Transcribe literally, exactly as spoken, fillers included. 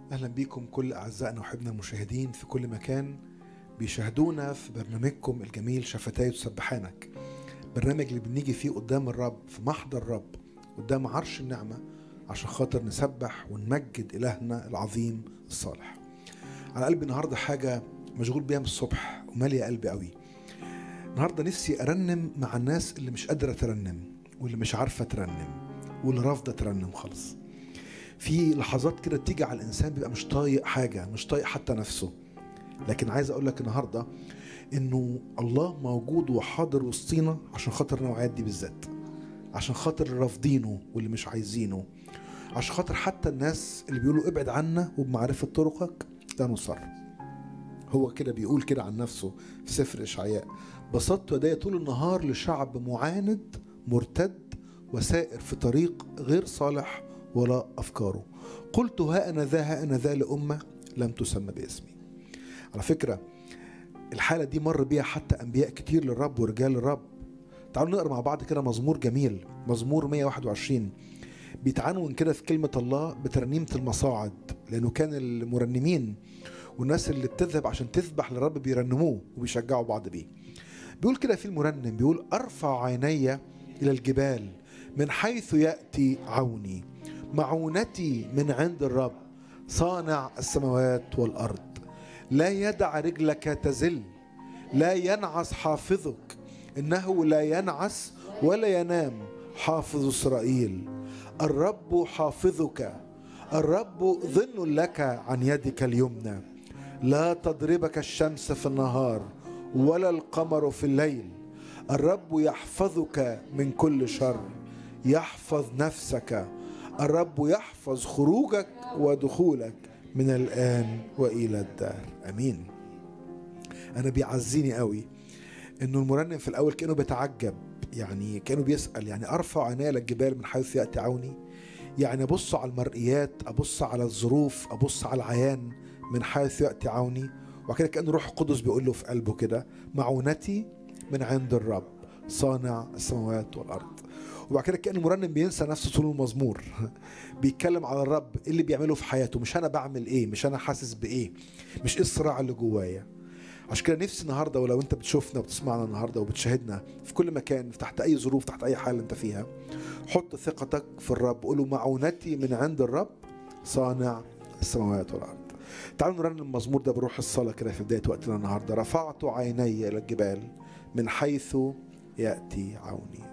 أهلا بيكم كل أعزائنا وحبنا المشاهدين في كل مكان بيشاهدونا في برنامجكم الجميل شفتاي تسبحانك، برنامج اللي بنيجي فيه قدام الرب في محضر الرب قدام عرش النعمة عشان خاطر نسبح ونمجد إلهنا العظيم الصالح. على قلبي النهاردة حاجة مشغول بيها من الصبح ومالية قلبي قوي. النهاردة نفسي أرنم مع الناس اللي مش قادرة ترنم واللي مش عارفة ترنم واللي رافضة ترنم خالص. في لحظات كده تيجي على الإنسان بيبقى مش طايق حاجة، مش طايق حتى نفسه، لكن عايز أقول لك النهاردة إنه الله موجود وحاضر وسطينا عشان خاطر النوعيات دي بالذات، عشان خاطر رافضينه واللي مش عايزينه، عشان خاطر حتى الناس اللي بيقولوا ابعد عنا وبمعرفة طرقك لا نصر. هو كده بيقول كده عن نفسه في سفر إشعياء: بسطت يدي طول النهار لشعب معاند مرتد وسائر في طريق غير صالح ولا أفكاره، قلت ها أنا ذا ها أنا ذا لأمة لم تسمى باسمي. على فكرة الحالة دي مر بيها حتى أنبياء كتير للرب ورجال الرب. تعالوا نقرأ مع بعض كده مزمور جميل، مزمور مية وواحد وعشرين، بيتعنون كده في كلمة الله بترنيمة المصاعد، لأنه كان المرنمين والناس اللي بتذهب عشان تذبح للرب بيرنموه وبيشجعوا بعض بيه. بيقول كده في المرنم، بيقول أرفع عيني إلى الجبال من حيث يأتي عوني، معونتي من عند الرب صانع السماوات والأرض. لا يدع رجلك تزل، لا ينعس حافظك، إنه لا ينعس ولا ينام حافظ إسرائيل. الرب حافظك، الرب ظن لك عن يدك اليمنى. لا تضربك الشمس في النهار ولا القمر في الليل. الرب يحفظك من كل شر، يحفظ نفسك. الرب يحفظ خروجك ودخولك من الآن وإلى الدار. أمين. أنا بيعزيني قوي إنه المرنم في الأول كأنه بيتعجب، يعني كأنه بيسأل يعني أرفع عيني للجبال من حيث يأتي عوني، يعني أبص على المرئيات، أبص على الظروف، أبص على العيان من حيث يأتي عوني. وكده كأن روح القدس بيقول له في قلبه كده: معونتي من عند الرب صانع السماوات والأرض. وبعد كده كأن المرنم بينسى نفسه طول المزمور بيتكلم على الرب، إيه اللي بيعمله في حياته، مش أنا بعمل إيه، مش أنا حاسس بإيه، مش إيه الصراع اللي جوايا. عشان كده نفسي النهارده، ولو انت بتشوفنا وبتسمعنا النهارده وبتشاهدنا في كل مكان تحت اي ظروف تحت اي حال انت فيها، حط ثقتك في الرب، قوله معونتي من عند الرب صانع السماوات والارض. تعالوا نرنم المزمور ده بروح الصلاه كده في بدايه وقتنا النهارده. رفعت عيني الى الجبال من حيث ياتي عوني.